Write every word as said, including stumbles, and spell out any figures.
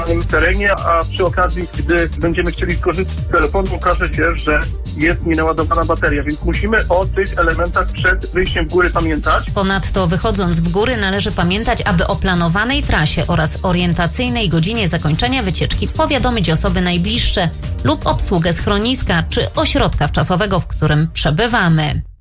danym terenie, a przy okazji, gdy będziemy chcieli skorzystać z telefonu, okaże się, że jest nienaładowana bateria, więc musimy o tych elementach przed wyjściem w góry pamiętać. Ponadto wychodząc w góry należy pamiętać, aby o planowanej trasie oraz orientacyjnej godzinie zakończenia wycieczki powiadomić osoby najbliższe lub obsługę schroniska czy ośrodka wczasowego, w którym przebywamy.